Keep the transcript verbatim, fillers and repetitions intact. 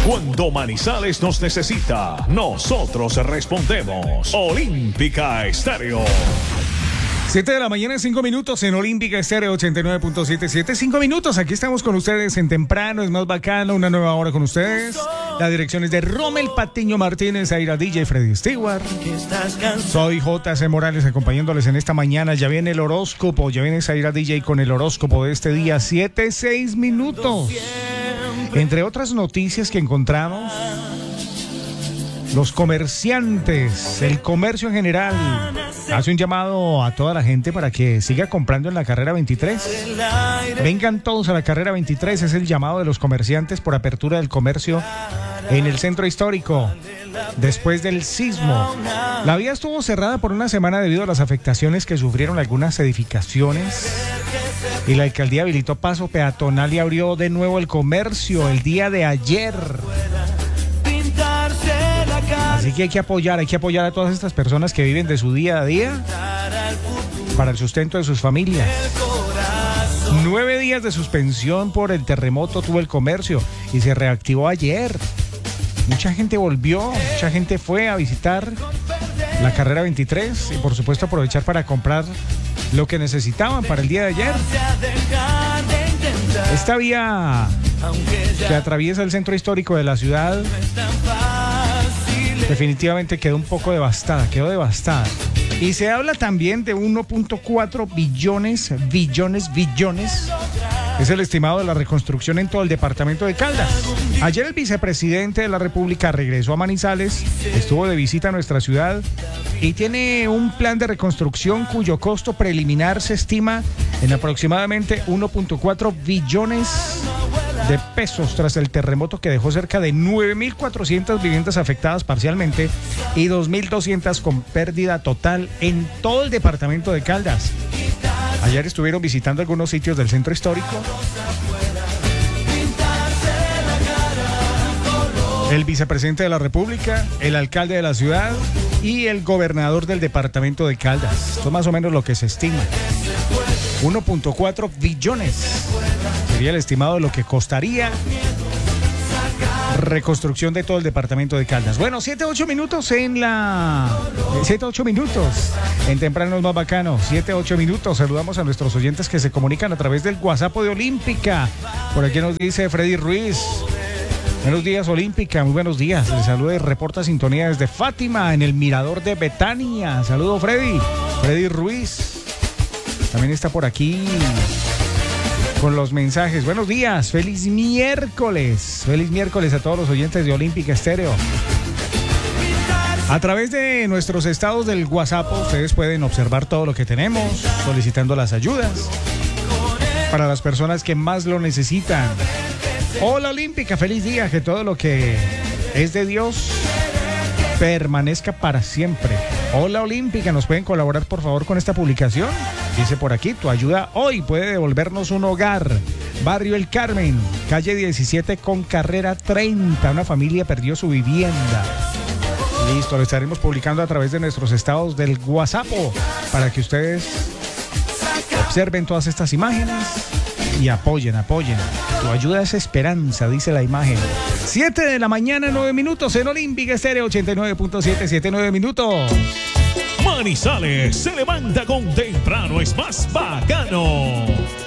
Cuando Manizales nos necesita, nosotros respondemos. Olímpica Estéreo. siete de la mañana, cinco minutos en Olímpica Estéreo ochenta y nueve punto siete siete. cinco minutos, aquí estamos con ustedes en Temprano, es más bacano, una nueva hora con ustedes. La dirección es de Rommel Patiño Martínez, Aira D J, Freddy Stewart. Soy J C Morales acompañándoles en esta mañana. Ya viene el horóscopo, ya viene Aira D J con el horóscopo de este día, siete, seis minutos. Entre otras noticias que encontramos, los comerciantes, el comercio en general, hace un llamado a toda la gente para que siga comprando en la carrera veintitrés. Vengan todos a la carrera veintitrés, es el llamado de los comerciantes por apertura del comercio en el centro histórico después del sismo. La vía estuvo cerrada por una semana debido a las afectaciones que sufrieron algunas edificaciones y la alcaldía habilitó paso peatonal y abrió de nuevo el comercio el día de ayer. Así que hay que apoyar, hay que apoyar a todas estas personas que viven de su día a día para el sustento de sus familias. Nueve días de suspensión por el terremoto tuvo el comercio y se reactivó ayer. Mucha gente volvió, mucha gente fue a visitar la carrera veintitrés y por supuesto aprovechar para comprar lo que necesitaban para el día de ayer. Esta vía que atraviesa el centro histórico de la ciudad definitivamente quedó un poco devastada, quedó devastada. Y se habla también de uno punto cuatro billones, billones, billones. Es el estimado de la reconstrucción en todo el departamento de Caldas. Ayer el vicepresidente de la República regresó a Manizales, estuvo de visita a nuestra ciudad y tiene un plan de reconstrucción cuyo costo preliminar se estima en aproximadamente uno punto cuatro billones de pesos tras el terremoto que dejó cerca de nueve mil cuatrocientas viviendas afectadas parcialmente y dos mil doscientas con pérdida total en todo el departamento de Caldas. Ayer estuvieron visitando algunos sitios del centro histórico. El vicepresidente de la República, el alcalde de la ciudad y el gobernador del departamento de Caldas. Esto es más o menos lo que se estima. uno punto cuatro billones. Sería el estimado de lo que costaría reconstrucción de todo el departamento de Caldas. Bueno, siete, ocho minutos en la... siete, ocho minutos en Temprano es más bacano. siete, ocho minutos. Saludamos a nuestros oyentes que se comunican a través del WhatsApp de Olímpica. Por aquí nos dice Freddy Ruiz. Buenos días, Olímpica. Muy buenos días. Les saluda y reporta sintonía desde Fátima, en el Mirador de Betania. Saludo, Freddy. Freddy Ruiz. También está por aquí con los mensajes. Buenos días, feliz miércoles. Feliz miércoles a todos los oyentes de Olímpica Estéreo. A través de nuestros estados del WhatsApp, ustedes pueden observar todo lo que tenemos, solicitando las ayudas para las personas que más lo necesitan. Hola, Olímpica, feliz día, que todo lo que es de Dios permanezca para siempre. Hola, Olímpica, ¿nos pueden colaborar por favor con esta publicación? Dice por aquí, tu ayuda hoy puede devolvernos un hogar. Barrio El Carmen, calle diecisiete con carrera treinta. Una familia perdió su vivienda. Listo, lo estaremos publicando a través de nuestros estados del WhatsApp para que ustedes observen todas estas imágenes y apoyen, apoyen. Tu ayuda es esperanza, dice la imagen. siete de la mañana, nueve minutos en Olímpica Estéreo ochenta y nueve punto siete, siete, nueve minutos. Manizales se levanta con Temprano es más bacano.